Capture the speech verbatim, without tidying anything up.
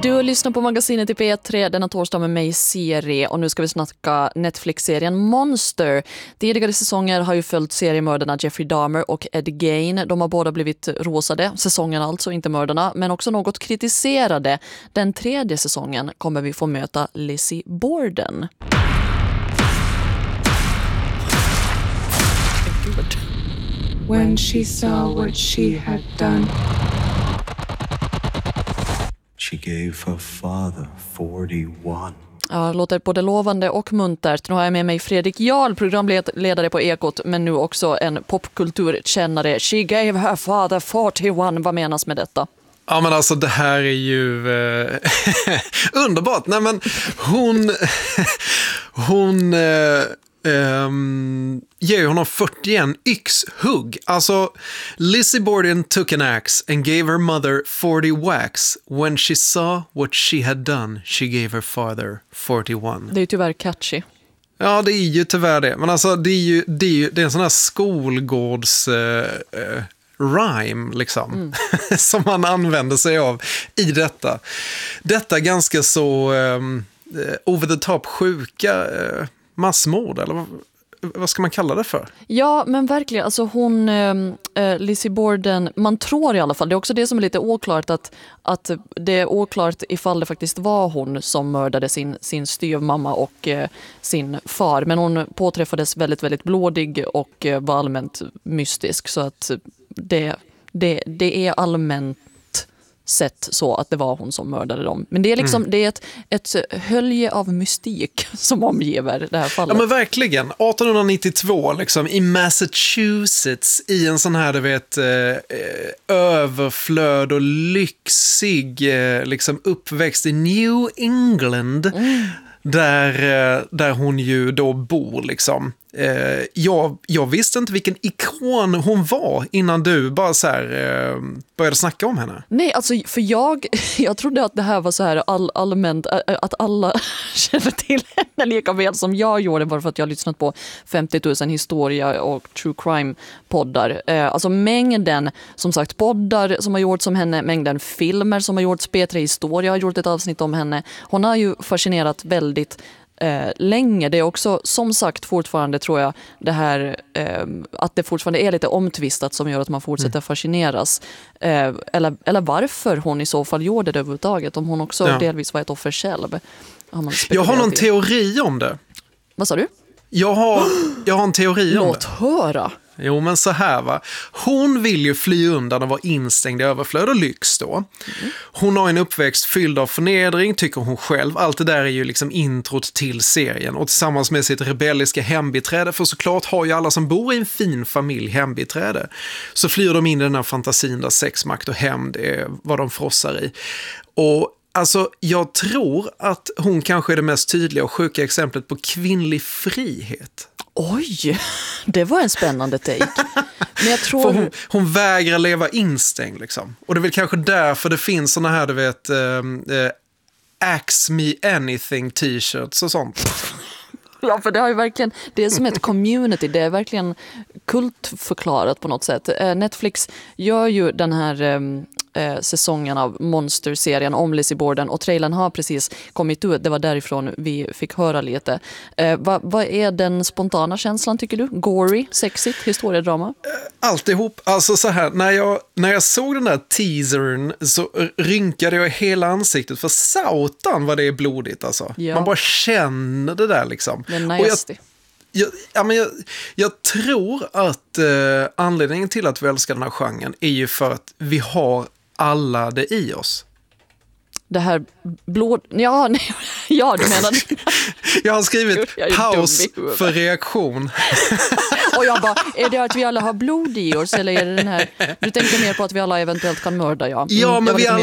Du lyssnar på magasinet i P tre denna torsdag med mig Siri och nu ska vi snacka Netflix-serien Monster. Tidigare säsonger har ju följt seriemördarna Jeffrey Dahmer och Ed Gein. De har båda blivit rosade, säsongen alltså, inte mördarna, men också något kritiserade. Den tredje säsongen kommer vi få möta Lizzie Borden. When she saw what she had done, she gave her father forty-one. Ja, det låter både lovande och muntert. Nu har jag med mig Fredrik Jarl, programledare på Ekot, men nu också en popkulturkännare. She gave her father forty-one. Vad menas med detta? Ja, men alltså det här är ju eh, underbart. Nej, men hon hon eh, Um, ger honom fyrtioen yxhugg. Alltså, Lizzie Borden took an axe and gave her mother forty whacks. When she saw what she had done, she gave her father forty-one. Det är ju tyvärr catchy. Ja, det är ju tyvärr det. Men alltså, det är ju, det är ju det är en sån här skolgårds uh, uh, rhyme liksom. Mm. som man använder sig av i detta. Detta ganska så um, over the top sjuka uh, massmord, eller vad, vad ska man kalla det för? Ja, men verkligen, alltså hon, äh, Lizzie Borden, man tror i alla fall, det är också det som är lite oklart, att, att det är oklart ifall det faktiskt var hon som mördade sin, sin styvmamma och äh, sin far, men hon påträffades väldigt, väldigt blodig och äh, var allmänt mystisk, så att det, det, det är allmänt sett så att det var hon som mördade dem. Men det är liksom mm. det är ett, ett hölje av mystik som omgiver det här fallet. Ja, men verkligen. arton nittiotvå liksom i Massachusetts i en sån här, du vet, eh, överflöd och lyxig eh, liksom uppväxt i New England. Mm. Där, där hon ju då bor liksom. Eh, jag, jag visste inte vilken ikon hon var innan du bara så här eh, började snacka om henne. Nej, alltså för jag, jag trodde att det här var så här all, allmänt, att alla känner till henne lika väl som jag gjorde, bara för att jag har lyssnat på femtio tusen historia och true crime-poddar. Eh, alltså mängden, som sagt, poddar som har gjorts om henne, mängden filmer som har gjorts, P tre Historia har gjort ett avsnitt om henne. Hon har ju fascinerat väldigt Eh, länge. Det är också, som sagt, fortfarande tror jag det här eh, att det fortfarande är lite omtvistat som gör att man fortsätter mm. fascineras. Eh, eller, eller varför hon i så fall gjorde det överhuvudtaget, om hon också ja. delvis var ett offer själv. Har man jag har någon i. teori om det. Vad sa du? Jag har, jag har en teori om Låt det. höra. Jo, men så här va. Hon vill ju fly undan och vara instängd i överflöd och lyx då. Mm. Hon har en uppväxt fylld av förnedring, tycker hon själv. Allt det där är ju liksom introt till serien. Och tillsammans med sitt rebelliska hembiträde, för såklart har ju alla som bor i en fin familj hembiträde, så flyr de in i den här fantasin där sexmakt och hämnd är vad de frossar i. Och alltså, jag tror att hon kanske är det mest tydliga och sjuka exemplet på kvinnlig frihet. Oj, det var en spännande take. Men jag tror... För hon, hon vägrar leva instängd liksom. Och det är väl kanske därför det finns såna här, du vet, äh, äh, Axe Me Anything t-shirts och sånt. Ja, för det har ju verkligen, det är som ett community, det är verkligen kultförklarat på något sätt. Netflix gör ju den här eh, säsongen av Monster-serien om Lizzie Borden, och trailern har precis kommit ut, det var därifrån vi fick höra lite. Eh, vad, vad är den spontana känslan, tycker du? Gory, sexigt, historiedrama? Alltihop, alltså så här, när jag, när jag såg den där teasern så rynkade jag hela ansiktet, för satan vad det är blodigt alltså. Ja. Man bara känner det där liksom. Det är nasty. Jag, ja, men jag, jag tror att eh, anledningen till att vi älskar den här genren är ju för att vi har alla det i oss. Det här blod... Ja, nej, ja du menar... Jag har skrivit jag paus för reaktion. Och jag bara, är det att vi alla har blod i oss, eller är det den här... Du tänker mer på att vi alla eventuellt kan mörda, ja. Mm, ja, men vi alla